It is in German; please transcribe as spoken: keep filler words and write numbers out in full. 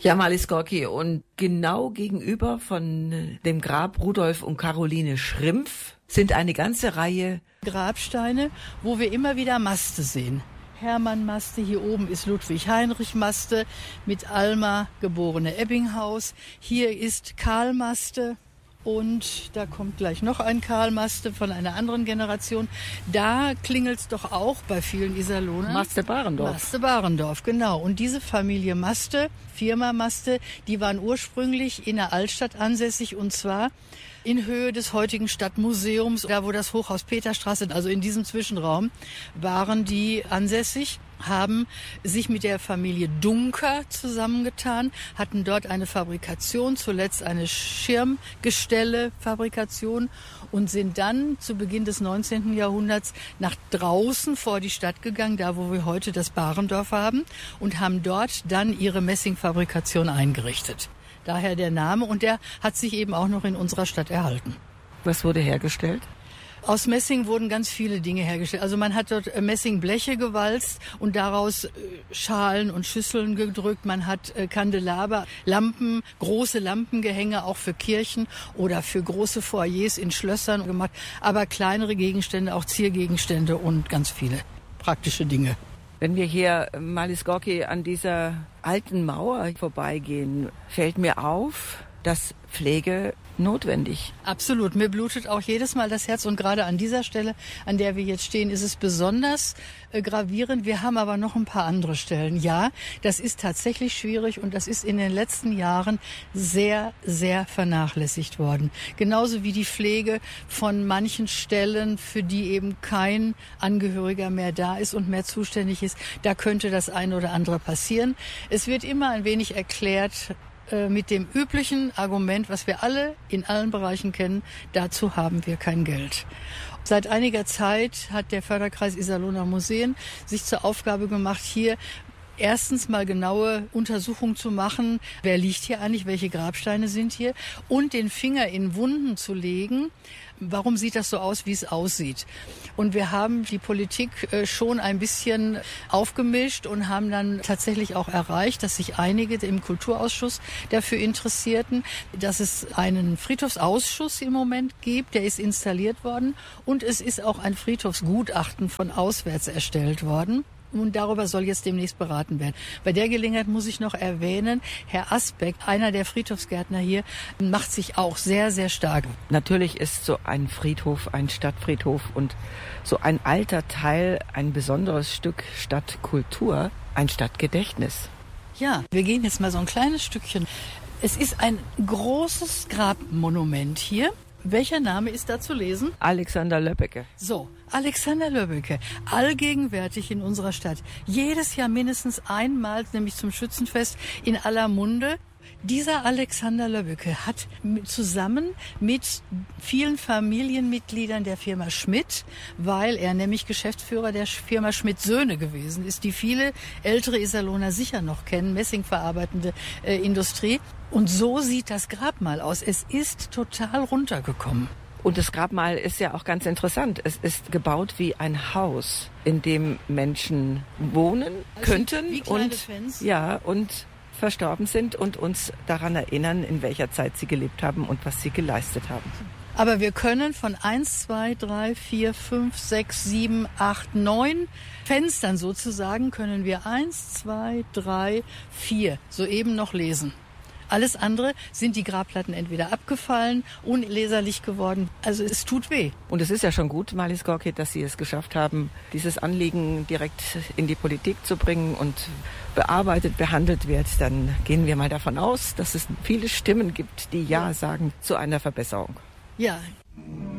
Ja, Marlies Gorki, und genau gegenüber von dem Grab Rudolf und Caroline Schrimpf sind eine ganze Reihe Grabsteine, wo wir immer wieder Maste sehen. Hermann-Maste, hier oben ist Ludwig-Heinrich-Maste mit Alma, geborene Ebbinghaus. Hier ist Karl-Maste. Und da kommt gleich noch ein Karl-Maste von einer anderen Generation. Da klingelt's doch auch bei vielen Iserlohnern. Maste Barendorf. Maste Barendorf, genau. Und diese Familie Maste, Firma Maste, die waren ursprünglich in der Altstadt ansässig, und zwar in Höhe des heutigen Stadtmuseums, da wo das Hochhaus Peterstraße, also in diesem Zwischenraum, waren die ansässig, haben sich mit der Familie Dunker zusammengetan, hatten dort eine Fabrikation, zuletzt eine Schirmgestelle-Fabrikation, und sind dann zu Beginn des neunzehnten Jahrhunderts nach draußen vor die Stadt gegangen, da wo wir heute das Barendorf haben, und haben dort dann ihre Messingfabrikation eingerichtet. Daher der Name, und der hat sich eben auch noch in unserer Stadt erhalten. Was wurde hergestellt? Aus Messing wurden ganz viele Dinge hergestellt. Also man hat dort Messingbleche gewalzt und daraus Schalen und Schüsseln gedrückt. Man hat Kandelaber, Lampen, große Lampengehänge auch für Kirchen oder für große Foyers in Schlössern gemacht. Aber kleinere Gegenstände, auch Ziergegenstände und ganz viele praktische Dinge. Wenn wir hier, Marlies Gorki, an dieser alten Mauer vorbeigehen, fällt mir auf, dass Pflege notwendig. Absolut. Mir blutet auch jedes Mal das Herz, und gerade an dieser Stelle, an der wir jetzt stehen, ist es besonders äh, gravierend. Wir haben aber noch ein paar andere Stellen. Ja, das ist tatsächlich schwierig, und das ist in den letzten Jahren sehr, sehr vernachlässigt worden. Genauso wie die Pflege von manchen Stellen, für die eben kein Angehöriger mehr da ist und mehr zuständig ist. Da könnte das eine oder andere passieren. Es wird immer ein wenig erklärt mit dem üblichen Argument, was wir alle in allen Bereichen kennen: dazu haben wir kein Geld. Seit einiger Zeit hat der Förderkreis Iserlohner Museen sich zur Aufgabe gemacht, hier erstens mal genaue Untersuchungen zu machen, wer liegt hier eigentlich, welche Grabsteine sind hier, und den Finger in Wunden zu legen. Warum sieht das so aus, wie es aussieht? Und wir haben die Politik schon ein bisschen aufgemischt und haben dann tatsächlich auch erreicht, dass sich einige im Kulturausschuss dafür interessierten, dass es einen Friedhofsausschuss im Moment gibt, der ist installiert worden, und es ist auch ein Friedhofsgutachten von auswärts erstellt worden. Und darüber soll jetzt demnächst beraten werden. Bei der Gelegenheit muss ich noch erwähnen, Herr Asbeck, einer der Friedhofsgärtner hier, macht sich auch sehr, sehr stark. Natürlich ist so ein Friedhof ein Stadtfriedhof und so ein alter Teil ein besonderes Stück Stadtkultur, ein Stadtgedächtnis. Ja, wir gehen jetzt mal so ein kleines Stückchen. Es ist ein großes Grabmonument hier. Welcher Name ist da zu lesen? Alexander Löbbecke. So, Alexander Löbbecke, allgegenwärtig in unserer Stadt. Jedes Jahr mindestens einmal, nämlich zum Schützenfest, in aller Munde. Dieser Alexander Löbbecke hat zusammen mit vielen Familienmitgliedern der Firma Schmidt, weil er nämlich Geschäftsführer der Firma Schmidt-Söhne gewesen ist, die viele ältere Iserlohner sicher noch kennen, messingverarbeitende äh, Industrie. Und so sieht das Grabmal aus. Es ist total runtergekommen. Und das Grabmal ist ja auch ganz interessant. Es ist gebaut wie ein Haus, in dem Menschen wohnen also könnten wie kleine und Fans. ja und verstorben sind und uns daran erinnern, in welcher Zeit sie gelebt haben und was sie geleistet haben. Aber wir können von eins, zwei, drei, vier, fünf, sechs, sieben, acht, neun Fenstern sozusagen, können wir eins, zwei, drei, vier soeben noch lesen. Alles andere sind die Grabplatten entweder abgefallen, unleserlich geworden. Also es tut weh. Und es ist ja schon gut, Marlies Gorki, dass Sie es geschafft haben, dieses Anliegen direkt in die Politik zu bringen und bearbeitet, behandelt wird. Dann gehen wir mal davon aus, dass es viele Stimmen gibt, die Ja sagen zu einer Verbesserung. Ja.